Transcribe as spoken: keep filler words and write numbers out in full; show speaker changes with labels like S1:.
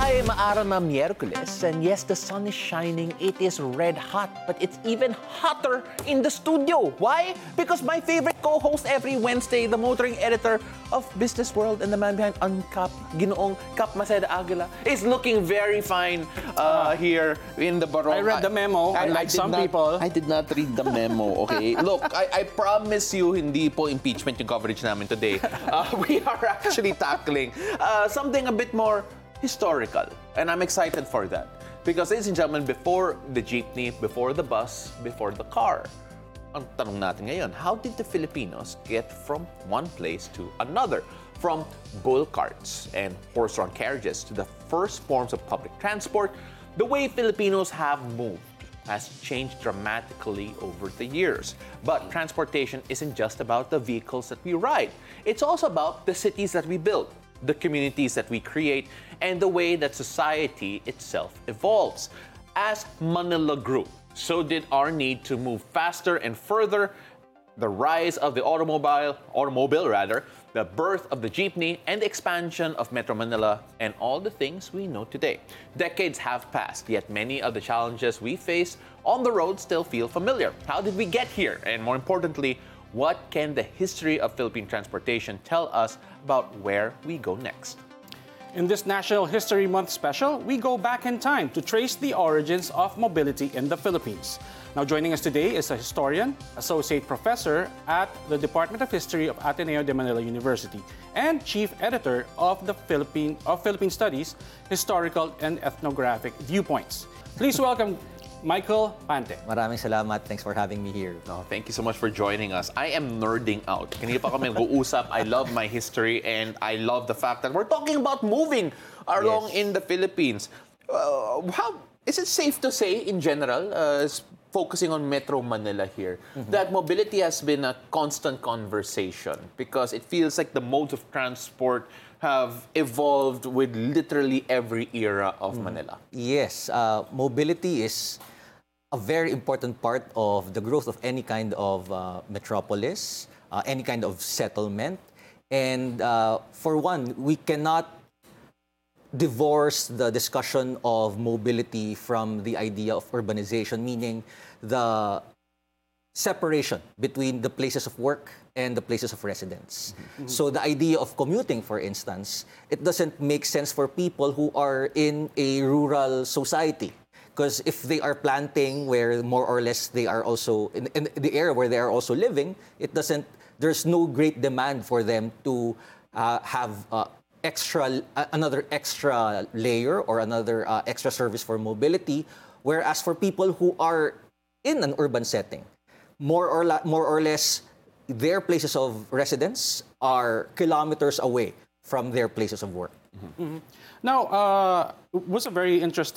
S1: Ay maaraw na Miyerkules, and yes, the sun is shining. It is red hot, but it's even hotter in the studio. Why? Because my favorite co-host every Wednesday, the motoring editor of Business World and the man behind Uncap, Ginoong Cap Maceda Aguila, is looking very fine uh, here in the Barong.
S2: I read the memo,
S1: I,
S2: unlike
S1: I did
S2: some
S1: not,
S2: people.
S1: I did not read the memo, okay? Look, I, I promise you, hindi po impeachment yung coverage namin today. Uh, we are actually tackling uh, something a bit more historical, and I'm excited for that. Because, ladies and gentlemen, before the jeepney, before the bus, before the car, ang tanong natin ngayon, how did the Filipinos get from one place to another? From bull carts and horse-drawn carriages to the first forms of public transport, the way Filipinos have moved has changed dramatically over the years. But transportation isn't just about the vehicles that we ride. It's also about the cities that we build, the communities that we create, and the way that society itself evolves. As Manila grew, so did our need to move faster and further. The rise of the automobile, automobile rather, the birth of the jeepney, and the expansion of Metro Manila, and all the things we know today. Decades have passed, yet many of the challenges we face on the road still feel familiar. How did we get here? And more importantly, what can the history of Philippine transportation tell us about where we go next?
S2: In this National History Month special, we go back in time to trace the origins of mobility in the Philippines. Now, joining us today is a historian, associate professor at the Department of History of Ateneo de Manila University, and chief editor of the Philippine of Philippine Studies, Historical and Ethnographic Viewpoints. Please welcome Michael Pante.
S3: Maraming salamat. Thanks for having me here.
S1: Oh, thank you so much for joining us. I am nerding out. Kanina pa kami nag-uusap. I love my history, and I love the fact that we're talking about moving along
S3: Yes.
S1: in the Philippines. Uh, how is it safe to say, in general, uh, focusing on Metro Manila here, mm-hmm. that mobility has been a constant conversation because it feels like the modes of transport have evolved with literally every era of mm-hmm. Manila?
S3: Yes, uh, mobility is a very important part of the growth of any kind of uh, metropolis, uh, any kind of settlement. And uh, for one, we cannot divorce the discussion of mobility from the idea of urbanization, meaning the separation between the places of work and the places of residence. Mm-hmm. So the idea of commuting, for instance, it doesn't make sense for people who are in a rural society. Because if they are planting where more or less they are also, in, in the area where they are also living, it doesn't, there's no great demand for them to uh, have uh, extra, uh, another extra layer or another uh, extra service for mobility. Whereas for people who are in an urban setting, more or, la- more or less, their places of residence are kilometers away from their places of work.
S2: Mm-hmm. Now, uh, it was a very interesting